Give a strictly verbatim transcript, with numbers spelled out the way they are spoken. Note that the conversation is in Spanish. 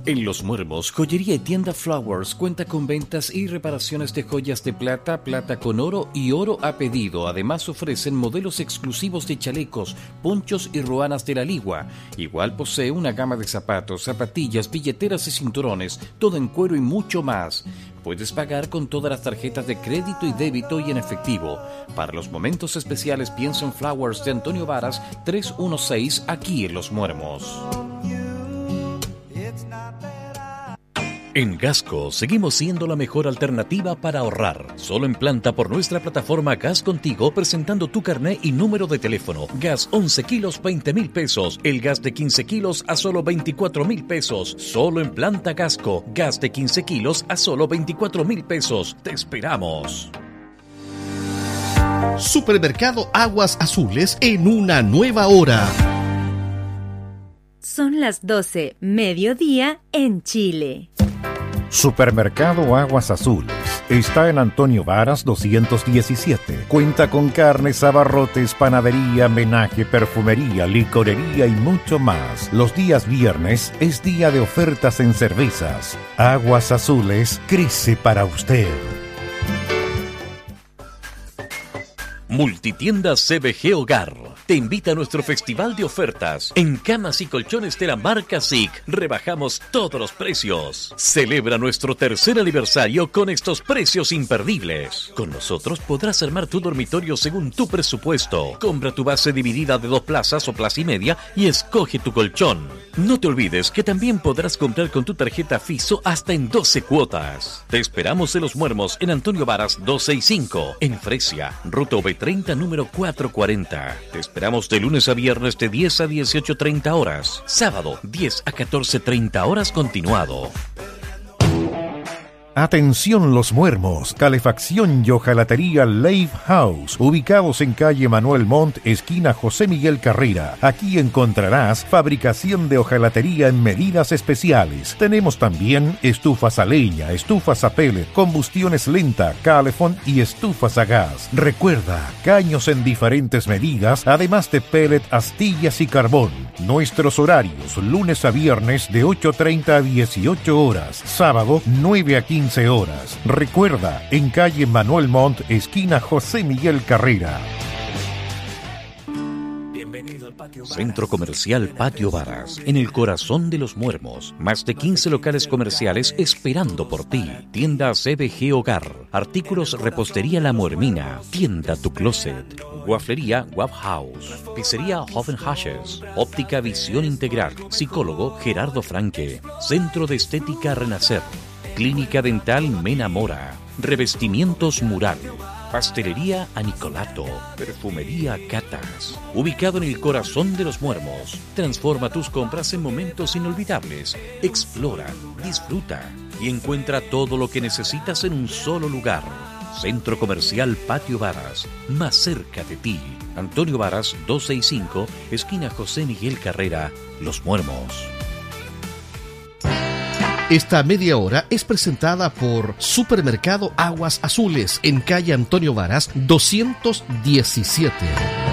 En Los Muermos, Joyería y Tienda Flowers cuenta con ventas y reparaciones de joyas de plata, plata con oro y oro a pedido. Además ofrecen modelos exclusivos de chalecos, ponchos y ruanas de la Ligua. Igual posee una gama de zapatos, zapatillas, billeteras y cinturones, todo en cuero y mucho más. Puedes pagar con todas las tarjetas de crédito y débito y en efectivo. Para los momentos especiales piensa en Flowers de Antonio Varas trescientos dieciséis aquí en Los Muermos. En Gasco seguimos siendo la mejor alternativa para ahorrar. Solo en planta por nuestra plataforma Gas Contigo, presentando tu carné y número de teléfono. Gas once kilos, veinte mil pesos. El gas de quince kilos a solo veinticuatro mil pesos. Solo en planta Gasco. Gas de quince kilos a solo veinticuatro mil pesos. Te esperamos. Supermercado Aguas Azules en una nueva hora. Son las doce, mediodía en Chile. Supermercado Aguas Azules está en Antonio Varas doscientos diecisiete. Cuenta con carnes, abarrotes, panadería, menaje, perfumería, licorería y mucho más. Los días viernes es día de ofertas en cervezas. Aguas Azules crece para usted. Multitienda C B G Hogar te invita a nuestro festival de ofertas. En camas y colchones de la marca S I C rebajamos todos los precios. Celebra nuestro tercer aniversario con estos precios imperdibles. Con nosotros podrás armar tu dormitorio según tu presupuesto. Compra tu base dividida de dos plazas o plaza y media y escoge tu colchón. No te olvides que también podrás comprar con tu tarjeta Fiso hasta en doce cuotas. Te esperamos en Los Muermos en Antonio Varas doscientos sesenta y cinco, en Fresia, Ruta V treinta, número cuatrocientos cuarenta. Te esperamos de lunes a viernes de diez a dieciocho treinta horas. Sábado, diez a catorce treinta horas continuado. Atención Los Muermos, calefacción y hojalatería Leif House, ubicados en calle Manuel Montt, esquina José Miguel Carrera. Aquí encontrarás fabricación de hojalatería en medidas especiales. Tenemos también estufas a leña, estufas a pellet, combustiones lenta, calefón y estufas a gas. Recuerda, caños en diferentes medidas, además de pellet, astillas y carbón. Nuestros horarios, lunes a viernes de ocho treinta a dieciocho horas, sábado nueve a quince horas. Recuerda, en calle Manuel Montt, esquina José Miguel Carrera. Centro Comercial Patio Varas, en el corazón de Los Muermos. Más de quince locales comerciales esperando por ti. Tienda C B G Hogar, artículos repostería La Muermina, tienda Tu Closet, guaflería Waf House, pizzería Hoffen Hashes, óptica Visión Integral, psicólogo Gerardo Franque, Centro de Estética Renacer, Clínica Dental Mena Mora, revestimientos Mural, pastelería Anicolato, perfumería Catas. Ubicado en el corazón de Los Muermos, transforma tus compras en momentos inolvidables. Explora, disfruta y encuentra todo lo que necesitas en un solo lugar. Centro Comercial Patio Varas, más cerca de ti. Antonio Varas doscientos sesenta y cinco, esquina José Miguel Carrera, Los Muermos. Esta media hora es presentada por Supermercado Aguas Azules en calle Antonio Varas doscientos diecisiete.